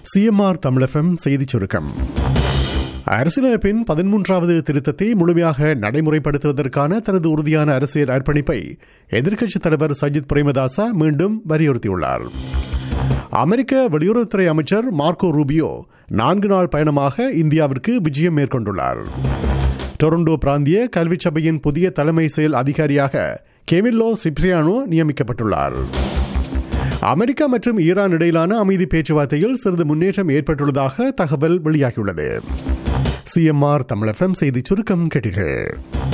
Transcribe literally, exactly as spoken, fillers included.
CMR Tamil FM செய்திச் சுருக்கம். அரசியலமைப்பின் பதிமூன்றாவது திருத்தத்தை முழுமையாக நடைமுறைப்படுத்துவதற்கான தனது உறுதியான அரசியல் அர்ப்பணிப்பை எதிர்க்கட்சித் தலைவர் சஜித் பிரேமதாச மீண்டும் வலியுறுத்தியுள்ளார். அமெரிக்க வெளியுறவுத்துறை அமைச்சர் மார்க்கோ ரூபியோ நான்கு நாள் பயணமாக இந்தியாவிற்கு விஜயம் மேற்கொண்டுள்ளார். டொரண்டோ பிராந்திய கல்விச் சபையின் புதிய தலைமை செயல் அதிகாரியாக கெமில்லோ சிப்ரியானோ நியமிக்கப்பட்டுள்ளார். அமெரிக்கா மற்றும் ஈரான் இடையிலான அமைதி பேச்சுவார்த்தையில் சிறிது முன்னேற்றம் ஏற்பட்டுள்ளதாக தகவல் வெளியாகியுள்ளது. சிஎம்ஆர் தமிழ் எஃப்எம் செய்திச் சுருக்கம் கேட்டீர்கள்.